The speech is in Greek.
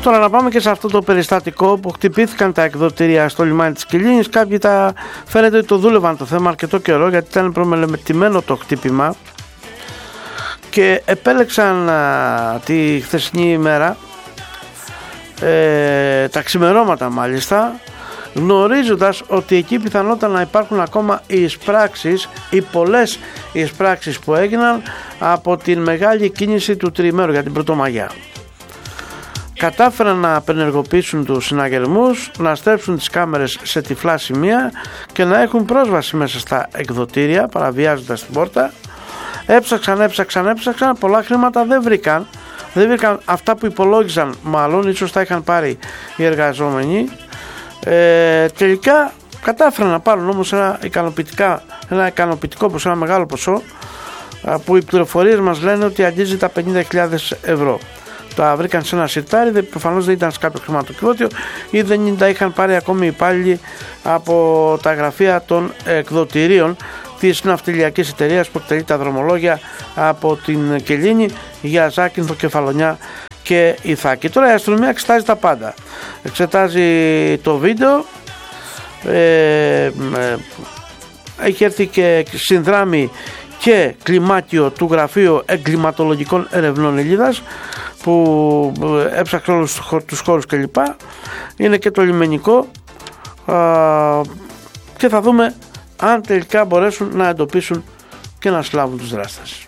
Τώρα να πάμε και σε αυτό το περιστατικό που χτυπήθηκαν τα εκδοτήρια στο λιμάνι της Κιλίνης. Κάποιοι φαίνεται ότι το δούλευαν το θέμα αρκετό καιρό, γιατί ήταν προμελετημένο το χτύπημα και επέλεξαν τη χθεσινή ημέρα, τα ξημερώματα μάλιστα, γνωρίζοντας ότι εκεί πιθανόταν να υπάρχουν ακόμα οι εισπράξεις, οι πολλές εισπράξεις που έγιναν από την μεγάλη κίνηση του τριημέρου για την Πρωτομαγιά. Κατάφεραν να απενεργοποιήσουν τους συναγερμούς, να στρέψουν τις κάμερες σε τυφλά σημεία και να έχουν πρόσβαση μέσα στα εκδοτήρια, παραβιάζοντας την πόρτα. Έψαξαν, πολλά χρήματα δεν βρήκαν αυτά που υπολόγιζαν, μάλλον ίσως τα είχαν πάρει οι εργαζόμενοι. Τελικά κατάφεραν να πάρουν όμως ένα ικανοποιητικό ποσό, ένα μεγάλο ποσό, που οι πληροφορίες μας λένε ότι αγγίζει τα 50.000 ευρώ. Τα βρήκαν σε ένα σιρτάρι, προφανώς δεν ήταν σε κάποιο χρηματοκιβώτιο ή δεν τα είχαν πάρει ακόμη οι υπάλληλοι από τα γραφεία των εκδοτηρίων της ναυτιλιακής εταιρείας που εκτελεί τα δρομολόγια από την Κελίνη για Ζάκυνθο, Κεφαλονιά και Ιθάκη. Τώρα η αστυνομία εξετάζει τα πάντα. Εξετάζει το βίντεο, έχει έρθει και συνδράμει και κλιμάκιο του Γραφείου Εγκληματολογικών Ερευνών Ελλάδας που έψαξε όλους τους χώρους κλπ. Είναι και το λιμενικό και θα δούμε αν τελικά μπορέσουν να εντοπίσουν και να συλλάβουν τους δράστες.